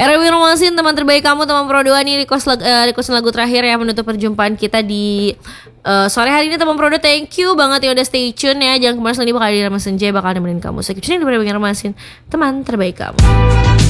Era Wirmasin, teman terbaik kamu, teman Pro 2 nih, request lagu terakhir ya menutup perjumpaan kita di sore hari ini. Teman Pro 2, thank you banget ya udah stay tune ya. Jangan kemana-mana, bakal di Ramasin J bakal nemenin kamu. Sekian dari Wirmasin, teman terbaik kamu.